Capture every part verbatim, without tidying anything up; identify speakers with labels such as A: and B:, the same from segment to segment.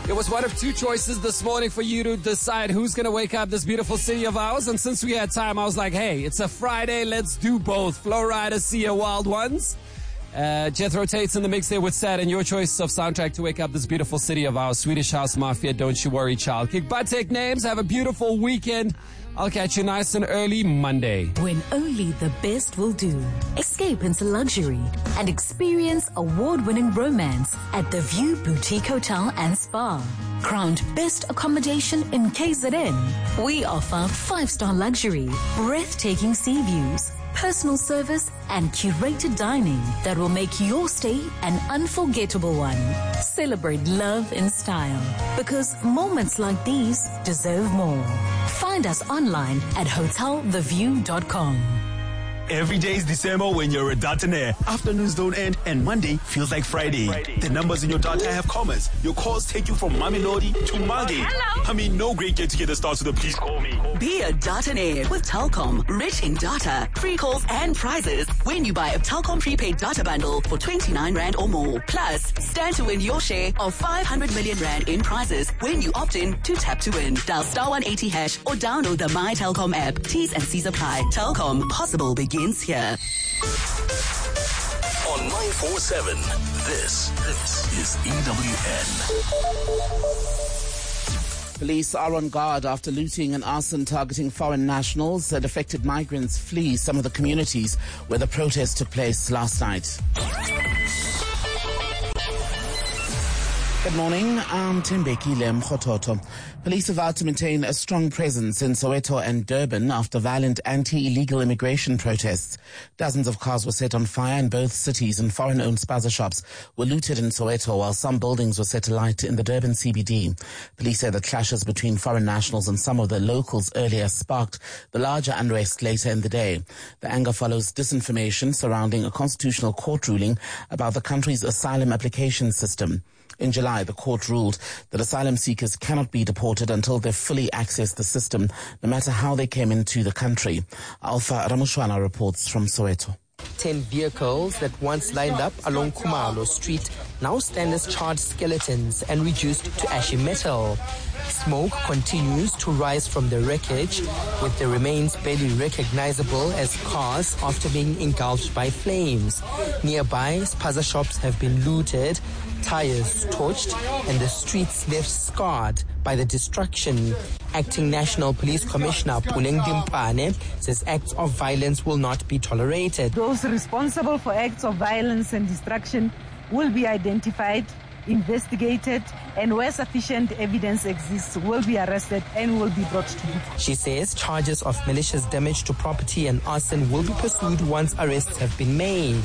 A: It was one of two choices this morning for you to decide who's going to wake up this beautiful city of ours. And since we had time, I was like, hey, it's a Friday. Let's do both. Flow Rider, Sia Wild Ones. Uh, Jethro Tate's in the mix there with Sad, and your choice of soundtrack to wake up this beautiful city of ours. Swedish House Mafia, Don't You Worry Child. Kick butt, take names. Have a beautiful weekend. I'll catch you nice and early Monday.
B: When only the best will do. Escape into luxury and experience award-winning romance at the View Boutique Hotel and Spa. Crowned best accommodation in K Z N. We offer five-star luxury, breathtaking sea views, personal service, and curated dining that will make your stay an unforgettable one. Celebrate love in style, because moments like these deserve more. Find us online at hotel the view dot com.
C: Every day is December when you're a Dataner. Afternoons don't end and Monday feels like Friday. Friday. The numbers in your data have commas. Your calls take you from Mamelodi to Mage.
D: Hello.
C: I mean, no great get-together starts with a please call me.
D: Be a Dataner with Telkom. Rich in data, free calls and prizes when you buy a Telkom prepaid data bundle for twenty-nine rand or more. Plus, stand to win your share of five hundred million rand in prizes when you opt in to Tap to Win. Dial star one eighty hash or download the My Telkom app. T's and C's apply. Telkom. Possible begins here.
E: On nine four seven, this, this is E W N.
F: Police are on guard after looting and arson targeting foreign nationals. That affected migrants flee some of the communities where the protest took place last night. Good morning, I'm Tembeki Lemkhototo. Police have vowed to maintain a strong presence in Soweto and Durban after violent anti-illegal immigration protests. Dozens of cars were set on fire in both cities and foreign-owned spaza shops were looted in Soweto while some buildings were set alight in the Durban C B D. Police say the clashes between foreign nationals and some of the locals earlier sparked the larger unrest later in the day. The anger follows disinformation surrounding a constitutional court ruling about the country's asylum application system. In July, the court ruled that asylum seekers cannot be deported until they've fully accessed the system, no matter how they came into the country. Alpha Ramushwana reports from Soweto.
G: Ten vehicles that once lined up along Kumalo Street now stand as charred skeletons and reduced to ashy metal. Smoke continues to rise from the wreckage, with the remains barely recognizable as cars after being engulfed by flames. Nearby, spaza shops have been looted, tires torched, and the streets left scarred by the destruction. Acting National Police Commissioner Puleng Dimpane says acts of violence will not be tolerated.
H: Those responsible for acts of violence and destruction will be identified, investigated, and where sufficient evidence exists will be arrested and will be brought to book.
G: She says charges of malicious damage to property and arson will be pursued once arrests have been made.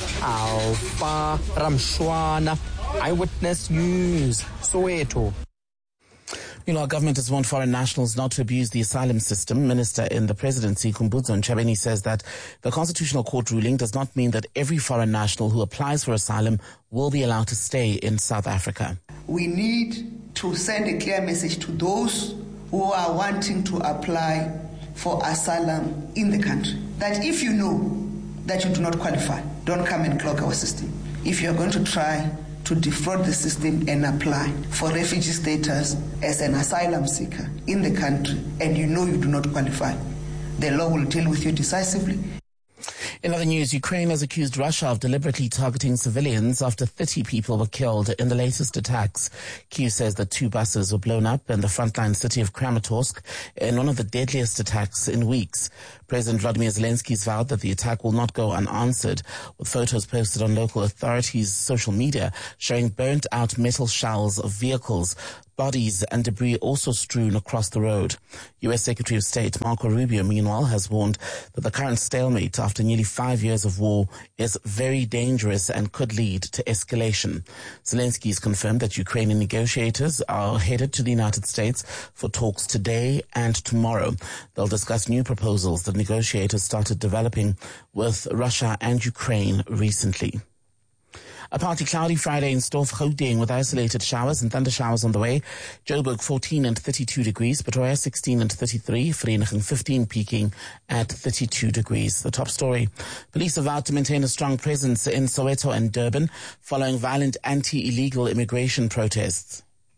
G: Alpha Ramshwana, Eyewitness News, Soweto.
F: Meanwhile, government has warned foreign nationals not to abuse the asylum system. Minister in the presidency, Khumbudzo Ntshavheni, says that the Constitutional Court ruling does not mean that every foreign national who applies for asylum will be allowed to stay in South Africa.
I: We need to send a clear message to those who are wanting to apply for asylum in the country, that if you know that you do not qualify, don't come and clog our system. If you are going to try to defraud the system and apply for refugee status as an asylum seeker in the country, and you know you do not qualify, the law will deal with you decisively.
F: In other news, Ukraine has accused Russia of deliberately targeting civilians after thirty people were killed in the latest attacks. Kyiv says that two buses were blown up in the frontline city of Kramatorsk in one of the deadliest attacks in weeks. President Vladimir Zelensky has vowed that the attack will not go unanswered, with photos posted on local authorities' social media showing burnt-out metal shells of vehicles, bodies and debris also strewn across the road. U S Secretary of State Marco Rubio, meanwhile, has warned that the current stalemate after nearly five years of war is very dangerous and could lead to escalation. Zelensky has confirmed that Ukrainian negotiators are headed to the United States for talks today and tomorrow. They'll discuss new proposals that negotiators started developing with Russia and Ukraine recently. A partly cloudy Friday in store for Gauteng with isolated showers and thunder showers on the way. Joburg fourteen and thirty-two degrees, Pretoria sixteen and thirty-three, Vereeniging fifteen, peaking at thirty-two degrees. The top story. Police have vowed to maintain a strong presence in Soweto and Durban following violent anti-illegal immigration protests.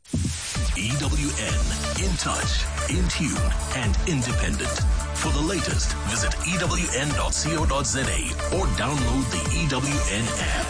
E: E W N, in touch, in tune, and independent. For the latest, visit E W N dot co dot za or download the E W N app.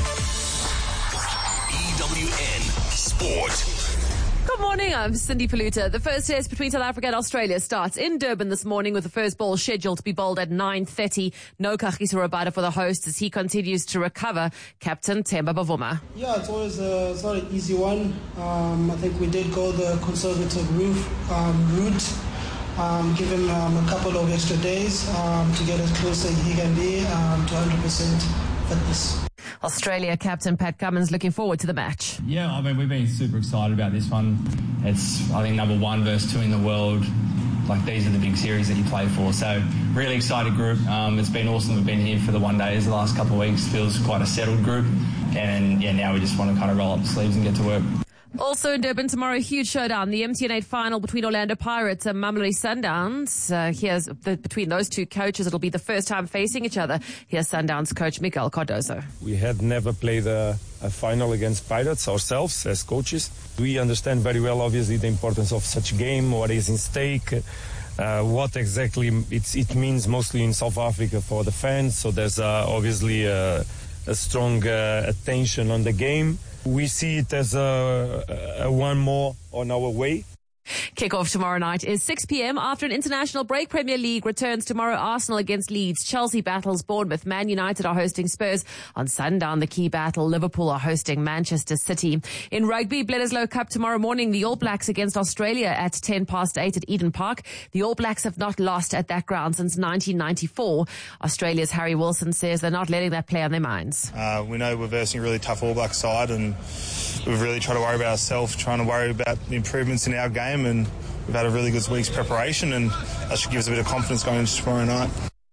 E: E W N Sport.
J: Good morning, I'm Cindy Paluta. The first test between South Africa and Australia starts in Durban this morning with the first ball scheduled to be bowled at nine thirty. No Kagiso Rabada for the host as he continues to recover. Captain Themba Bavuma.
K: Yeah, it's always a, it's not an easy one. Um, I think we did go the conservative route, um, route um, give him um, a couple of extra days um, to get as close as he can be um, to one hundred percent fitness.
J: Australia captain Pat Cummins looking forward to the match.
L: Yeah, I mean, we've been super excited about this one. It's, I think, number one versus two in the world. Like, these are the big series that you play for. So, really excited group. Um, it's been awesome. We've been here for the one days the last couple of weeks. Feels quite a settled group. And, yeah, now we just want to kind of roll up the sleeves and get to work.
J: Also in Durban tomorrow, huge showdown. The M T N eight final between Orlando Pirates and Mamelodi Sundowns. Uh, here's the, between those two coaches, it'll be the first time facing each other. Here's Sundowns coach Miguel Cardozo.
M: We had never played a, a final against Pirates ourselves as coaches. We understand very well, obviously, the importance of such a game, what is in stake, uh, what exactly it's, it means mostly in South Africa for the fans. So there's uh, obviously a, a strong uh, attention on the game. We see it as a, a one more on our way.
J: Kickoff tomorrow night is six p.m. After an international break, Premier League returns tomorrow. Arsenal against Leeds, Chelsea battles Bournemouth, Man United are hosting Spurs. On sundown, the key battle, Liverpool are hosting Manchester City. In rugby, Bledisloe Cup tomorrow morning, the All Blacks against Australia at ten past eight at Eden Park. The All Blacks have not lost at that ground since nineteen ninety-four. Australia's Harry Wilson says they're not letting that play on their minds.
N: Uh, we know we're versing a really tough All Black side, and we've really tried to worry about ourselves, trying to worry about the improvements in our game, and we've had a really good week's preparation, and that should give us a bit of confidence going into tomorrow night.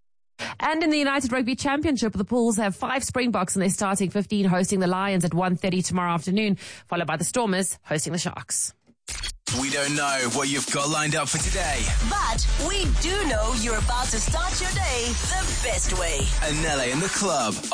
J: And in the United Rugby Championship, the Bulls have five Springboks in their starting fifteen, hosting the Lions at one thirty tomorrow afternoon, followed by the Stormers hosting the Sharks.
E: We don't know what you've got lined up for today,
D: But we do know you're about to start your day the best way.
E: Anele in the club.